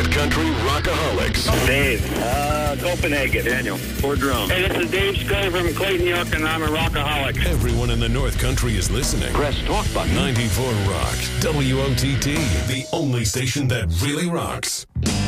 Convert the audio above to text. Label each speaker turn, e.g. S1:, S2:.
S1: North Country Rockaholics.
S2: Dave, Copenhagen. Daniel, Fort Drum.
S3: Hey, this is Dave Scully from Clayton, New York, and I'm a rockaholic.
S1: Everyone in the North Country is listening.
S4: Press talk button.
S1: 94 Rock. WOTT, the only station that really rocks.